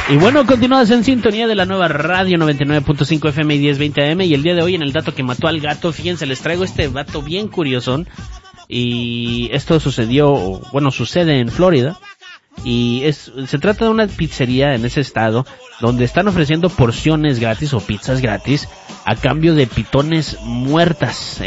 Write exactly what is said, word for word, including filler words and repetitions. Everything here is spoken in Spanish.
Y bueno, continuadas en sintonía de la nueva radio noventa y nueve punto cinco F M y diez veinte A M. Y el día de hoy en el dato que mató al gato, fíjense, les traigo este dato bien curiosón. Y esto sucedió, bueno, sucede en Florida. Y es, se trata de una pizzería en ese estado donde están ofreciendo porciones gratis o pizzas gratis a cambio de pitones muertas.